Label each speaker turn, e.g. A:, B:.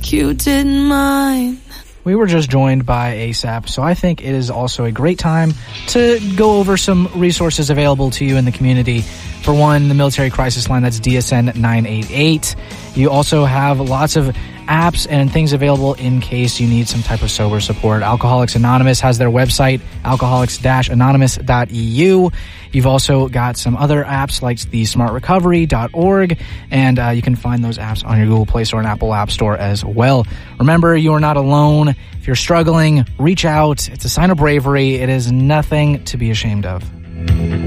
A: like you didn't mind.
B: We were just joined by ASAP, so I think it is also a great time to go over some resources available to you in the community. For one, the military crisis line, that's DSN 988. You also have lots of apps and things available in case you need some type of sober support. Alcoholics Anonymous has their website, alcoholics-anonymous.eu. You've also got some other apps like the smartrecovery.org, and you can find those apps on your Google Play Store and Apple App Store as well. Remember, you are not alone. If you're struggling, reach out. It's a sign of bravery. It is nothing to be ashamed of.